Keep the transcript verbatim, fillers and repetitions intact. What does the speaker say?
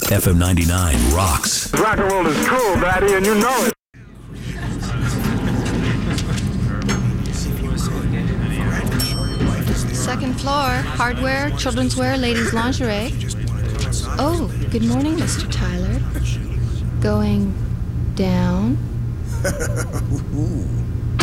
F M ninety-nine rocks. Rock and roll is cool, Daddy, and you know it. Second floor, hardware, children's wear, ladies' lingerie. Oh, good morning, Mister Tyler. Going down?